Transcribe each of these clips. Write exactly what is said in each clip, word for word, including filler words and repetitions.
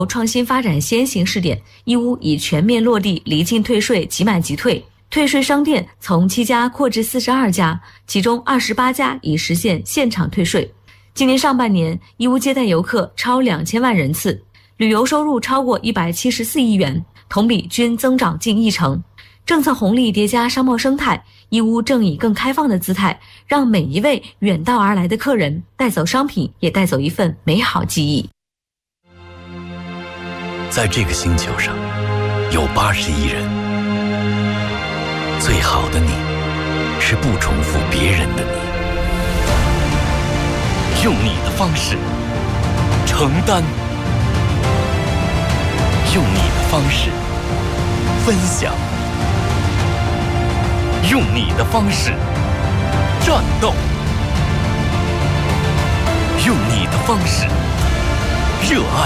创新发展先行试点，义乌已全面落地离境退税即买即退，退税商店从七家扩至四十二家，其中二十八家已实现现场退税。今年上半年，义乌接待游客超两千万人次，旅游收入超过一百七十四亿元，同比均增长近一成。政策红利叠加商贸生态，义乌正以更开放的姿态，让每一位远道而来的客人带走商品，也带走一份美好记忆。 在这个星球上，有八十亿人。最好的你，是不重复别人的你。用你的方式承担，用你的方式分享，用你的方式战斗，用你的方式热爱，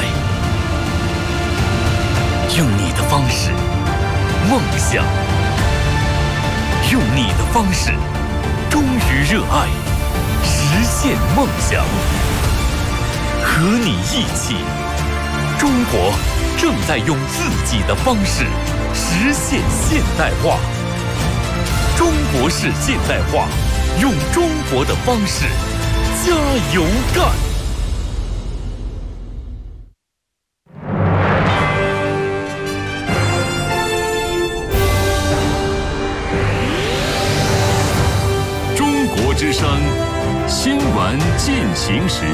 用你的方式梦想，用你的方式忠于热爱，实现梦想。和你一起，中国正在用自己的方式实现现代化。中国式现代化，用中国的方式加油干。 中国之声新闻进行时。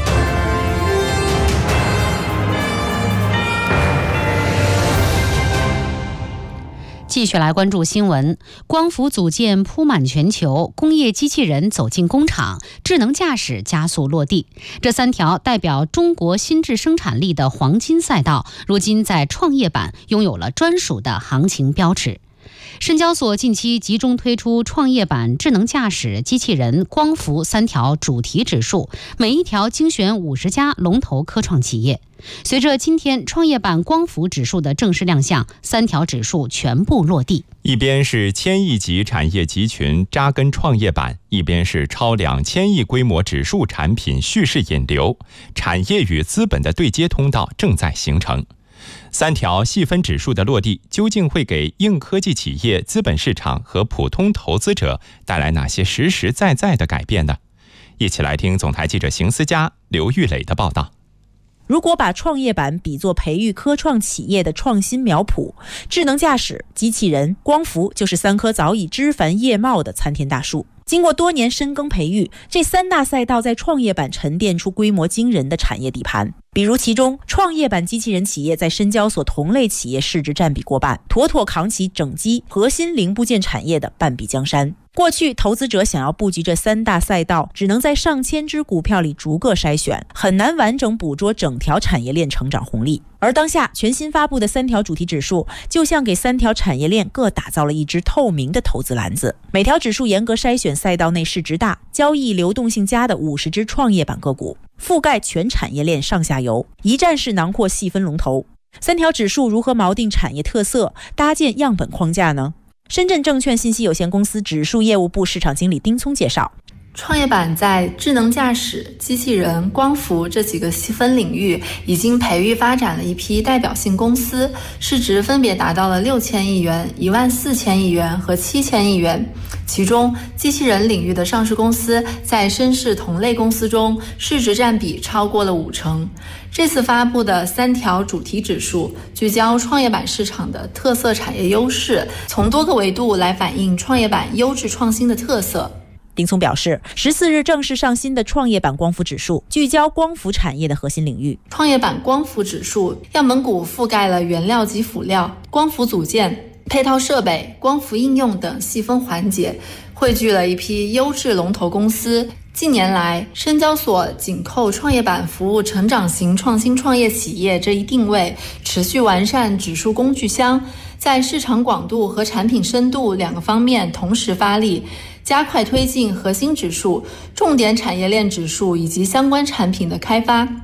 继续来关注新闻，光伏组件铺满全球，工业机器人走进工厂，智能驾驶加速落地。这三条代表中国新质生产力的黄金赛道，如今在创业板拥有了专属的行情标尺。深交所近期集中推出创业板、智能驾驶、机器人、光伏三条主题指数，每一条精选五十家龙头科创企业。随着今天创业板光伏指数的正式亮相，三条指数全部落地。 一边是千亿级产业集群扎根创业板，一边是超两千亿规模指数产品蓄势引流，产业与资本的对接通道正在形成。三条细分指数的落地，究竟会给硬科技企业、资本市场和普通投资者带来哪些实实在在的改变呢？一起来听总台记者邢思佳、刘玉磊的报道。 如果把创业板比作培育科创企业的创新苗圃，智能驾驶、机器人、光伏就是三棵早已枝繁叶茂的参天大树。经过多年深耕培育，这三大赛道在创业板沉淀出规模惊人的产业底盘。比如其中，创业板机器人企业在深交所同类企业市值占比过半，妥妥扛起整机核心零部件产业的半壁江山。过去投资者想要布局这三大赛道，只能在上千只股票里逐个筛选，很难完整捕捉整条产业链成长红利。而当下全新发布的三条主题指数，就像给三条产业链各打造了一只透明的投资篮子，每条指数严格筛选赛道内市值大、交易流动性佳的五十只创业板个股，覆盖全产业链上下游，一站式囊括细分龙头。三条指数如何锚定产业特色，搭建样本框架呢？深圳证券信息有限公司指数业务部市场经理丁聪介绍， 创业板在智能驾驶、机器人、光伏这几个细分领域已经培育发展了一批代表性公司，市值分别达到了六千亿元、一万四千亿元和七千亿元。其中，机器人领域的上市公司在深市同类公司中市值占比超过了五成。这次发布的三条主题指数聚焦创业板市场的特色产业优势，从多个维度来反映创业板优质创新的特色。 丁聪表示，十四日正式上新的创业板光伏指数聚焦光伏产业的核心领域。 创业板光伏指数样本股覆盖了原料及辅料、光伏组件、配套设备、光伏应用等细分环节，汇聚了一批优质龙头公司。近年来，深交所紧扣创业板服务成长型创新创业企业这一定位，持续完善指数工具箱，在市场广度和产品深度两个方面同时发力，加快推进核心指数、重点产业链指数以及相关产品的开发。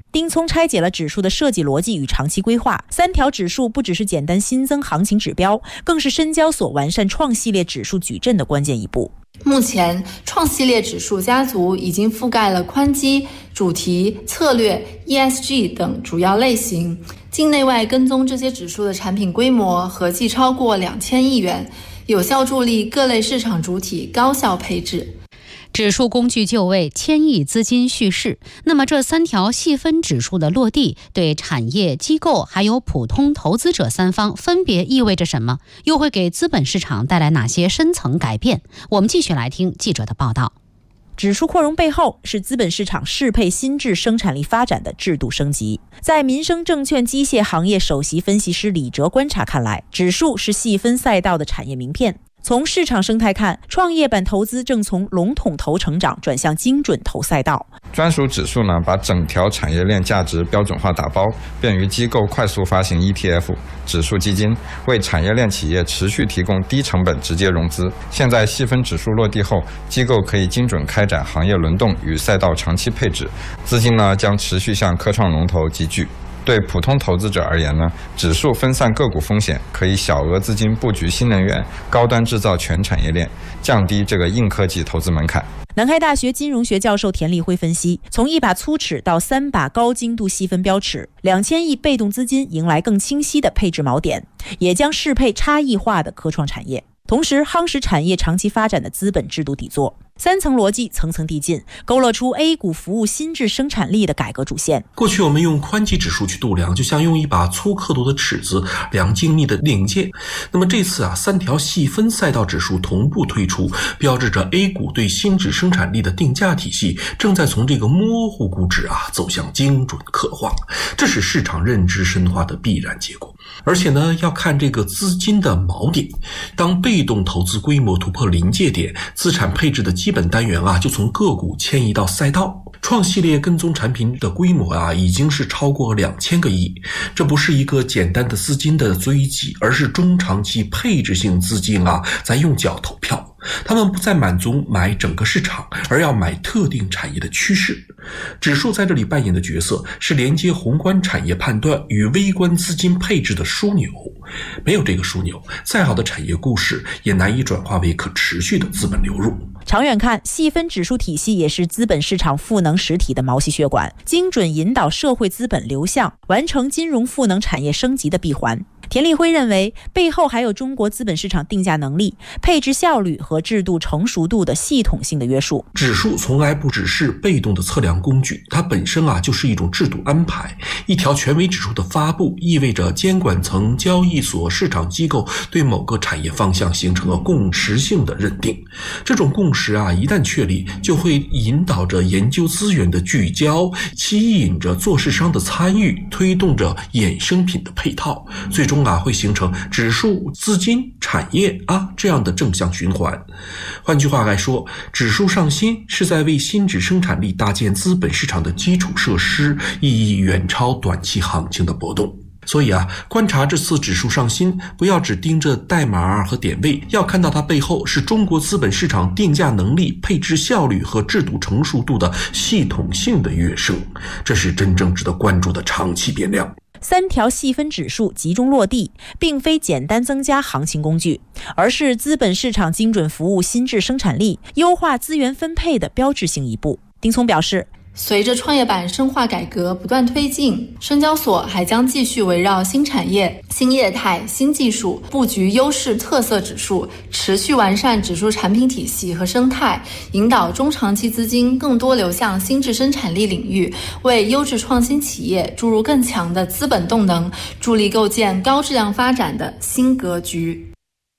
丁聪拆解了指数的设计逻辑与长期规划。三条指数不只是简单新增行情指标，更是深交所完善创系列指数矩阵的关键一步。 目前，创系列指数家族已经覆盖了宽基、主题、策略、E S G 等主要类型，境内外跟踪这些指数的产品规模合计超过两千亿元，有效助力各类市场主体高效配置。 指数工具就位，千亿资金蓄势。那么这三条细分指数的落地，对产业机构还有普通投资者三方分别意味着什么？又会给资本市场带来哪些深层改变？我们继续来听记者的报道。 指数扩容背后是资本市场适配新质生产力发展的制度升级。在民生证券机械行业首席分析师李哲观察看来，指数是细分赛道的产业名片。从市场生态看，创业板投资正从笼统投成长转向精准投赛道。 专属指数呢，把整条产业链价值标准化打包，便于机构快速发行 E T F 指数基金，为产业链企业持续提供低成本直接融资。现在细分指数落地后，机构可以精准开展行业轮动与赛道长期配置，资金呢将持续向科创龙头集聚。对普通投资者而言呢，指数分散个股风险，可以小额资金布局新能源、高端制造全产业链，降低这个硬科技投资门槛。 南开大学金融学教授田立辉分析，从一把粗尺到三把高精度细分标尺，两千亿被动资金迎来更清晰的配置锚点，也将适配差异化的科创产业，同时夯实产业长期发展的资本制度底座。三层逻辑层层递进，勾勒出 A 股服务新质生产力的改革主线。 过去我们用宽基指数去度量，就像用一把粗刻度的尺子量精密的零件。那么这次啊，三条细分赛道指数同步推出，标志着 A 股对新质生产力的定价体系正在从这个模糊估值啊走向精准刻画，这是市场认知深化的必然结果。而且呢，要看这个资金的锚点，当被动投资规模突破临界点，资产配置的基本单元啊就从个股迁移到赛道。创系列跟踪产品的规模啊已经是超过两千个亿，这不是一个简单的资金的追击，而是中长期配置性资金啊在用脚投票。他们不再满足买整个市场，而要买特定产业的趋势。指数在这里扮演的角色是连接宏观产业判断与微观资金配置的枢纽。没有这个枢纽，再好的产业故事也难以转化为可持续的资本流入。 长远看，细分指数体系也是资本市场赋能实体的毛细血管，精准引导社会资本流向，完成金融赋能产业升级的闭环。田立辉认为，背后还有中国资本市场定价能力、配置效率和制度成熟度的系统性的约束。 指数从来不只是被动的测量工具，它本身啊就是一种制度安排。一条权威指数的发布，意味着监管层、交易所、市场机构对某个产业方向形成了共识性的认定。这种共识啊，一旦确立，就会引导着研究资源的聚焦，吸引着做市商的参与，推动着衍生品的配套，最终啊会形成指数、资金、产业啊这样的正向循环。换句话来说，指数上新是在为新质生产力搭建资本市场的基础设施，意义远超短期行情的波动。所以啊，观察这次指数上新，不要只盯着代码和点位，要看到它背后是中国资本市场定价能力、配置效率和制度成熟度的系统性的跃升，这是真正值得关注的长期变量。 三条细分指数集中落地，并非简单增加行情工具，而是资本市场精准服务新质生产力、优化资源分配的标志性一步。丁聪表示， 随着创业板深化改革不断推进，深交所还将继续围绕新产业、新业态、新技术布局优势特色指数，持续完善指数产品体系和生态，引导中长期资金更多流向新质生产力领域，为优质创新企业注入更强的资本动能，助力构建高质量发展的新格局。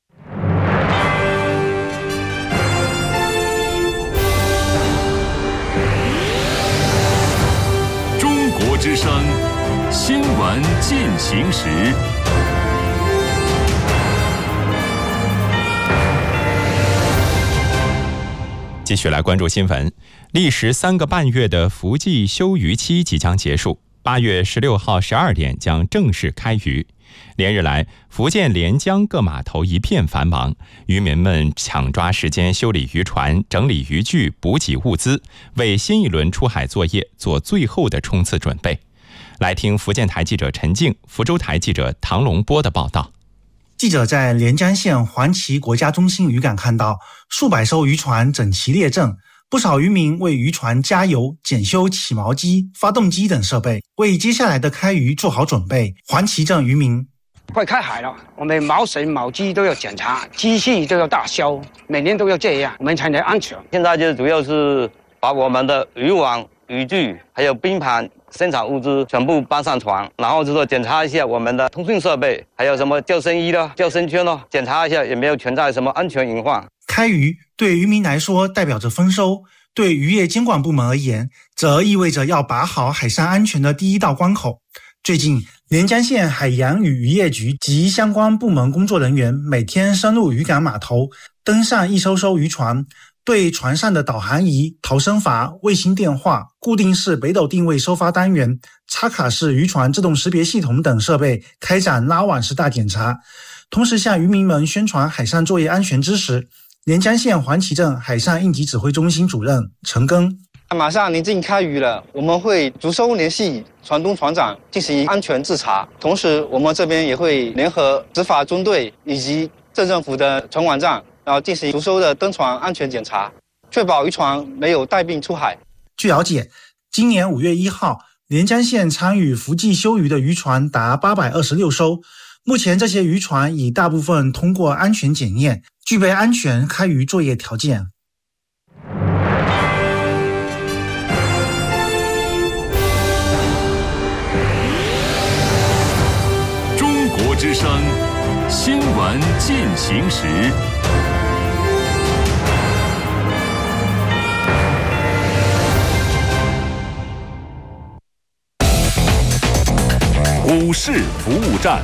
国之声新闻进行时， 继续来关注新闻。历时三个半月的伏季休渔期即将结束，八月十六号十二点将正式开渔。 连日来，福建连江各码头一片繁忙，渔民们抢抓时间修理渔船、整理渔具、补给物资，为新一轮出海作业做最后的冲刺准备。来听福建台记者陈静、福州台记者唐龙波的报道。 记者在连江县环旗国家中心渔港看到数百艘渔船整齐列阵，不少渔民为渔船加油、检修起锚机、发动机等设备，为接下来的开渔做好准备。环旗镇渔民： 快开海了，我们锚绳、锚机都要检查，机器都要大修，每年都要这样，我们才能安全。 现在就主要是把我们的渔网、渔具还有冰盘、生产物资全部搬上船，然后就说检查一下我们的通讯设备，还有什么救生衣了、救生圈了，检查一下有没有存在什么安全隐患。 开渔对渔民来说代表着丰收，对渔业监管部门而言，则意味着要把好海上安全的第一道关口。最近，连江县海洋与渔业局及相关部门工作人员每天深入渔港码头，登上一艘艘渔船，对船上的导航仪、逃生阀、卫星电话、固定式北斗定位收发单元、插卡式渔船自动识别系统等设备开展拉网式大检查，同时向渔民们宣传海上作业安全知识。连江县环旗镇海上应急指挥中心主任陈根： 马上临近开渔了，我们会逐艘联系船东船长进行安全自查，同时我们这边也会联合执法中队以及镇政府的船管站，然后进行逐艘的登船安全检查，确保渔船没有带病出海。 据了解，今年五月一号，连江县参与伏季休渔的渔船达八百二十六艘，目前这些渔船已大部分通过安全检验，具备安全开渔作业条件。 中国之声新闻进行时。股市服务站，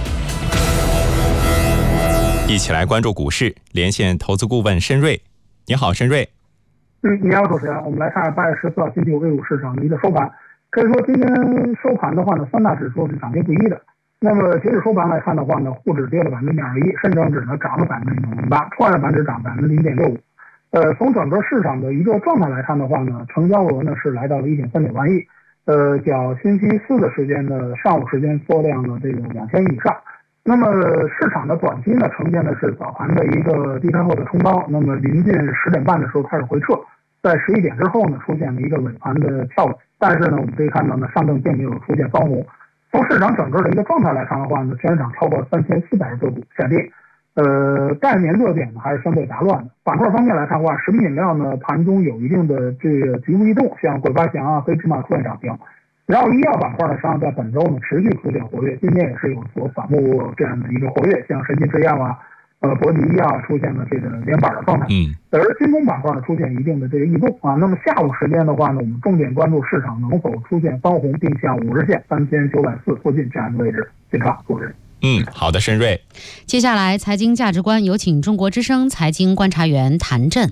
一起来关注股市，连线投资顾问申瑞。你好，申瑞。 嗯，你好，主持人。我们来看八月十四号星期五 A 股市场的一个收盘。可以说，今天收盘的话呢，三大指数是涨跌不一的。那么截止收盘来看的话呢，沪指跌了百分之零点二一，深证指呢涨了百分之零点零八，创业板指涨百分之零点六五。呃，从整个市场的一个状态来看的话呢，成交额呢是来到了一点三九万亿。呃，较星期四的时间的上午时间缩量了这个两千亿以上。那么市场的短期呢，呈现的是早盘的一个低开后的冲高，那么临近十点半的时候开始回撤，在十一点之后呢，出现了一个尾盘的跳稳。但是呢，我们可以看到呢，上证并没有出现翻红。从市场整个的一个状态来看的话呢，全市场超过三千四百个股下跌。呃，概念热点呢还是相对杂乱的。板块方面来看的话，食品饮料呢盘中有一定的这个局部异动，像鬼八祥啊、黑芝麻出现涨停。然后医药板块呢，实际上在本周呢持续出现活跃，今天也是有所反复这样的一个活跃，像神奇制药啊、呃博迪医药啊出现了这个连板的状态。嗯。而军工板块呢出现一定的这个异动啊。那么下午时间的话呢，我们重点关注市场能否出现翻红，并向五日线三千九百四附近这样一个位置进场布置。 嗯，好的，申瑞。 接下来财经价值观有请中国之声财经观察员谭震。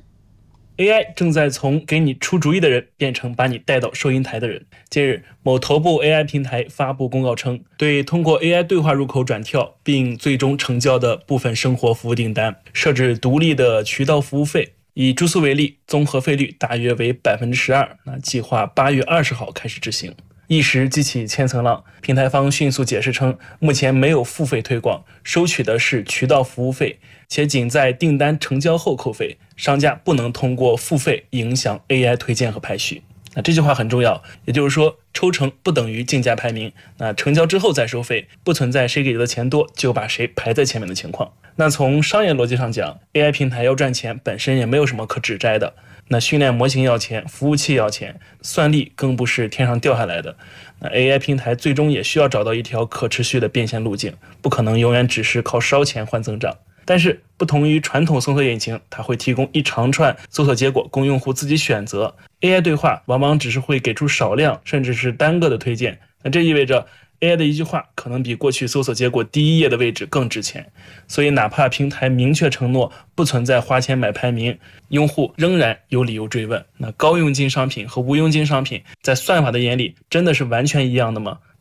A I 正在从给你出主意的人变成把你带到收银台的人。近日，某头部 A I 平台发布公告称，对通过 A I 对话入口转跳并最终成交的部分生活服务订单设置独立的渠道服务费。以住宿为例，综合费率大约为 百分之十二， 那计划八月二十号开始执行。一时激起千层浪，平台方迅速解释称，目前没有付费推广，收取的是渠道服务费，且仅在订单成交后扣费，商家不能通过付费影响 A I 推荐和排序。那这句话很重要，也就是说，抽成不等于竞价排名，那成交之后再收费，不存在谁给的钱多就把谁排在前面的情况。那从商业逻辑上讲， A I 平台要赚钱本身也没有什么可指摘的。那训练模型要钱，服务器要钱，算力更不是天上掉下来的。那 A I 平台最终也需要找到一条可持续的变现路径，不可能永远只是靠烧钱换增长。但是不同于传统搜索引擎，它会提供一长串搜索结果供用户自己选择， A I 对话往往只是会给出少量甚至是单个的推荐。那这意味着A I 的一句话可能比过去搜索结果第一页的位置更值钱，所以哪怕平台明确承诺不存在花钱买排名，用户仍然有理由追问。那高佣金商品和无佣金商品在算法的眼里真的是完全一样的吗？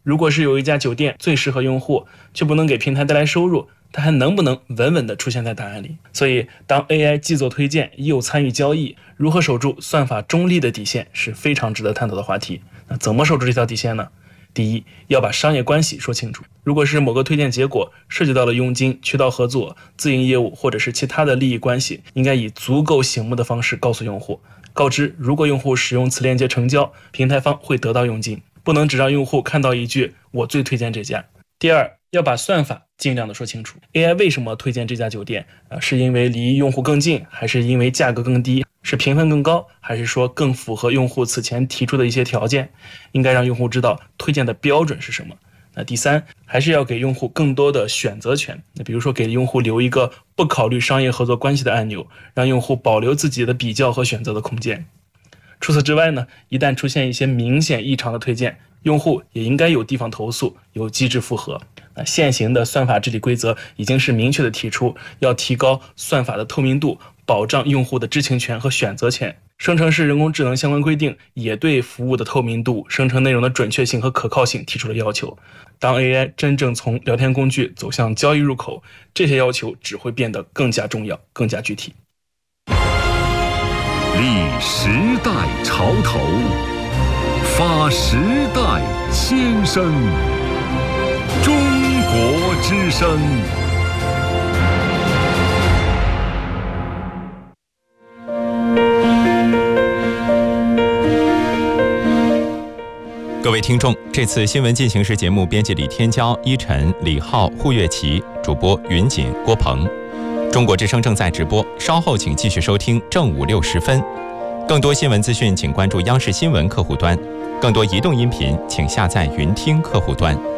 如果是有一家酒店最适合用户，却不能给平台带来收入，它还能不能稳稳地出现在答案里？所以当 A I 既做推荐又参与交易，如何守住算法中立的底线是非常值得探讨的话题。那怎么守住这条底线呢？第一，要把商业关系说清楚。如果是某个推荐结果涉及到了佣金、渠道合作、自营业务或者是其他的利益关系，应该以足够醒目的方式告诉用户，告知如果用户使用此链接成交，平台方会得到佣金，不能只让用户看到一句我最推荐这家。第二，要把算法尽量的说清楚。 A I 为什么推荐这家酒店？呃，是因为离用户更近，还是因为价格更低，是评分更高，还是说更符合用户此前提出的一些条件？应该让用户知道推荐的标准是什么。那第三，还是要给用户更多的选择权。那比如说给用户留一个不考虑商业合作关系的按钮，让用户保留自己的比较和选择的空间。除此之外呢，一旦出现一些明显异常的推荐，用户也应该有地方投诉，有机制复核。那现行的算法治理规则已经是明确的提出，要提高算法的透明度，保障用户的知情权和选择权。生成式人工智能相关规定也对服务的透明度、生成内容的准确性和可靠性提出了要求。当 A I 真正从聊天工具走向交易入口，这些要求只会变得更加重要、更加具体。 立时代潮头，发时代先声。中国之声。 各位听众，这次新闻进行时节目编辑李天骄、依晨、李浩、胡月琪，主播云锦、郭鹏。中国之声正在直播，稍后请继续收听正午六时分。更多新闻资讯，请关注央视新闻客户端；更多移动音频，请下载云听客户端。